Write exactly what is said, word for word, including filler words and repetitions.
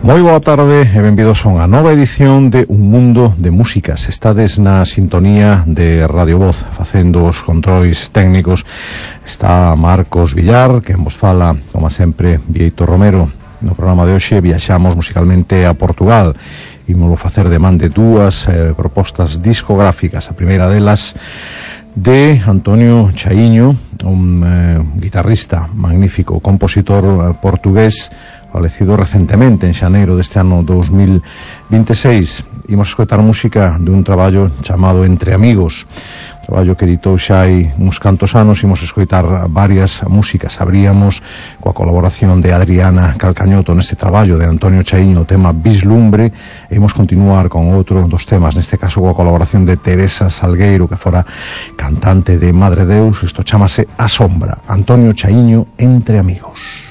Moi boa tarde e benvidos a unha nova edición de Un Mundo de Músicas. Estades na sintonía de Radio Voz, facendo os controis técnicos. Está Marcos Villar, que vos fala, como sempre, Vieito Romero. No programa de hoxe viaxamos musicalmente a Portugal. Ímolo facer de man de dúas eh, propostas discográficas. A primeira delas de Antonio Chaiño, un eh, guitarrista magnífico, compositor eh, portugués, falecido recentemente en xaneiro deste ano dos mil veintiséis. Imos escoitar música de un traballo chamado Entre Amigos, un traballo que editou xa hai uns cantos anos. Imos escoitar varias músicas. Abríamos coa colaboración de Adriana Calcañoto neste traballo de Antonio Chaiño, o tema Vislumbre, e imos continuar con outro dos temas, neste caso coa colaboración de Teresa Salgueiro, que fora cantante de Madre Deus. Isto chamase A Sombra. Antonio Chaiño, Entre Amigos.